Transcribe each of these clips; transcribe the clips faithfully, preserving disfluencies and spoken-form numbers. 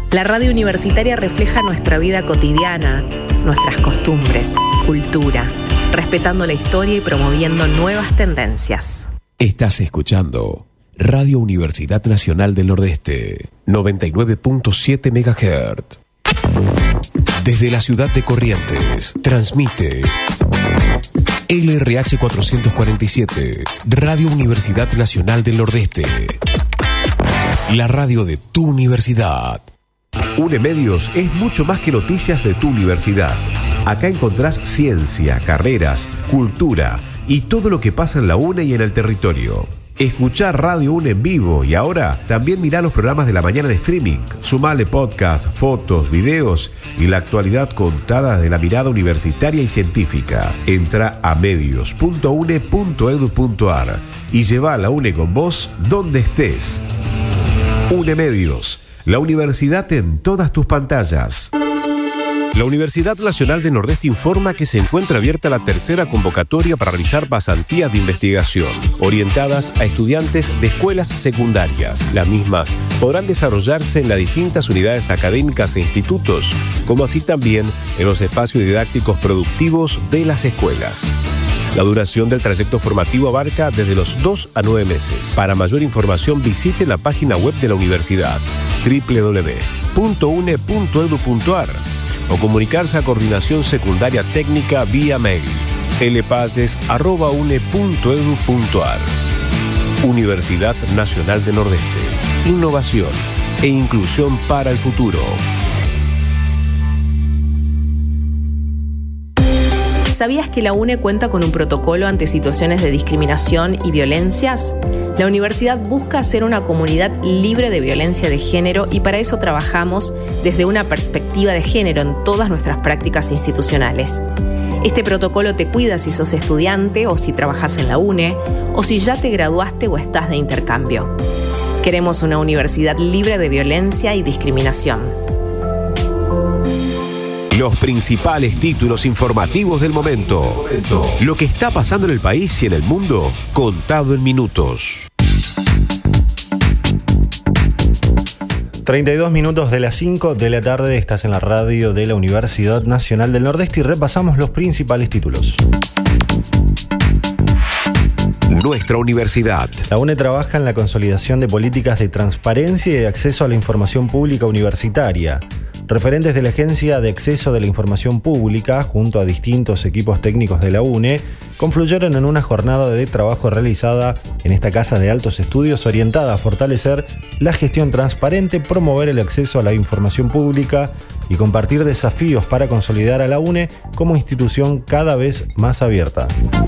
La radio universitaria refleja nuestra vida cotidiana, nuestras costumbres, cultura, respetando la historia y promoviendo nuevas tendencias. Estás escuchando Radio Universidad Nacional del Nordeste, noventa y nueve punto siete megahertz. Desde la ciudad de Corrientes, transmite L R H cuatrocientos cuarenta y siete, Radio Universidad Nacional del Nordeste. La radio de tu universidad. UNEMedios es mucho más que noticias de tu universidad. Acá encontrás ciencia, carreras, cultura y todo lo que pasa en la UNE y en el territorio. Escuchá Radio UNE en vivo y ahora también mirá los programas de la mañana en streaming. Sumale podcast, fotos, videos y la actualidad contada desde la mirada universitaria y científica. Entra a medios punto une punto edu punto ar y lleva a la UNE con vos donde estés. UNEMedios, la universidad en todas tus pantallas. La Universidad Nacional del Nordeste informa que se encuentra abierta la tercera convocatoria para realizar pasantías de investigación, orientadas a estudiantes de escuelas secundarias. Las mismas podrán desarrollarse en las distintas unidades académicas e institutos, como así también en los espacios didácticos productivos de las escuelas. La duración del trayecto formativo abarca desde los dos a nueve meses. Para mayor información visite la página web de la universidad doble u doble u doble u punto une punto edu punto ar o comunicarse a Coordinación Secundaria Técnica vía mail lpalles arroba une punto edu punto ar. Universidad Nacional del Nordeste. Innovación e inclusión para el futuro. ¿Sabías que la UNE cuenta con un protocolo ante situaciones de discriminación y violencias? La universidad busca ser una comunidad libre de violencia de género y para eso trabajamos desde una perspectiva de género en todas nuestras prácticas institucionales. Este protocolo te cuida si sos estudiante o si trabajas en la UNE o si ya te graduaste o estás de intercambio. Queremos una universidad libre de violencia y discriminación. Los principales títulos informativos del momento. Lo que está pasando en el país y en el mundo, contado en minutos. treinta y dos minutos de las cinco de la tarde, estás en la radio de la Universidad Nacional del Nordeste y repasamos los principales títulos. Nuestra universidad. La UNE trabaja en la consolidación de políticas de transparencia y de acceso a la información pública universitaria. Referentes de la Agencia de Acceso de la Información Pública, junto a distintos equipos técnicos de la UNE, confluyeron en una jornada de trabajo realizada en esta Casa de Altos Estudios orientada a fortalecer la gestión transparente, promover el acceso a la información pública y compartir desafíos para consolidar a la UNE como institución cada vez más abierta.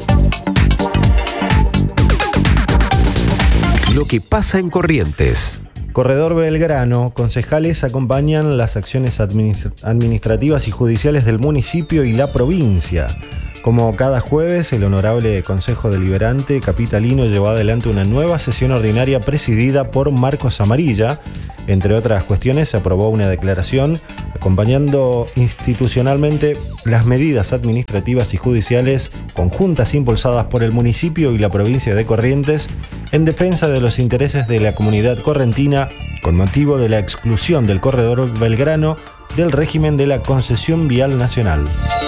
Lo que pasa en Corrientes. Corredor Belgrano, concejales acompañan las acciones administ- administrativas y judiciales del municipio y la provincia. Como cada jueves, el Honorable Consejo Deliberante Capitalino llevó adelante una nueva sesión ordinaria presidida por Marcos Amarilla. Entre otras cuestiones, se aprobó una declaración acompañando institucionalmente las medidas administrativas y judiciales conjuntas impulsadas por el municipio y la provincia de Corrientes en defensa de los intereses de la comunidad correntina con motivo de la exclusión del corredor Belgrano del régimen de la concesión vial nacional.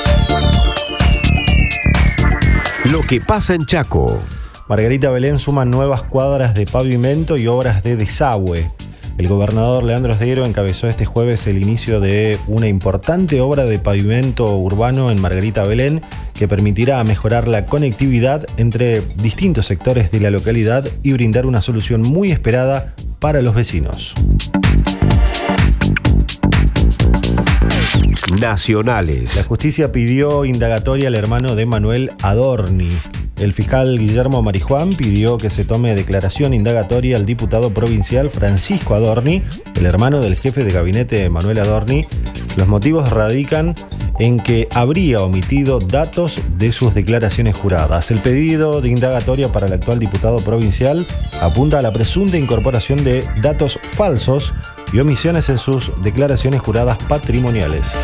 Lo que pasa en Chaco. Margarita Belén suma nuevas cuadras de pavimento y obras de desagüe. El gobernador Leandro Sdero encabezó este jueves el inicio de una importante obra de pavimento urbano en Margarita Belén que permitirá mejorar la conectividad entre distintos sectores de la localidad y brindar una solución muy esperada para los vecinos. Nacionales. La justicia pidió indagatoria al hermano de Manuel Adorni. El fiscal Guillermo Marijuán pidió que se tome declaración indagatoria al diputado provincial Francisco Adorni, el hermano del jefe de gabinete Manuel Adorni. Los motivos radican en que habría omitido datos de sus declaraciones juradas. El pedido de indagatoria para el actual diputado provincial apunta a la presunta incorporación de datos falsos y omisiones en sus declaraciones juradas patrimoniales.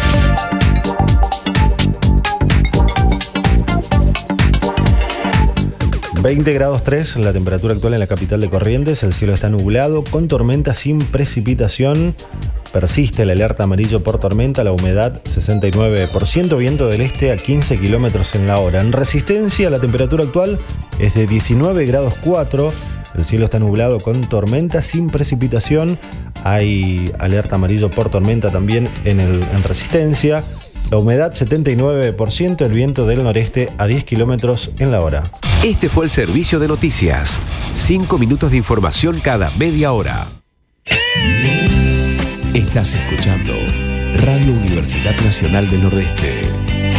veinte grados tres la temperatura actual en la capital de Corrientes. El cielo está nublado con tormenta sin precipitación. Persiste el alerta amarillo por tormenta, la humedad sesenta y nueve por ciento, viento del este a quince kilómetros en la hora. En Resistencia, la temperatura actual es de diecinueve grados cuatro. El cielo está nublado con tormenta sin precipitación. Hay alerta amarillo por tormenta también en, el, en Resistencia. La humedad setenta y nueve por ciento, el viento del noreste a diez kilómetros en la hora. Este fue el servicio de noticias. Cinco minutos de información cada media hora. Estás escuchando Radio Universidad Nacional del Nordeste.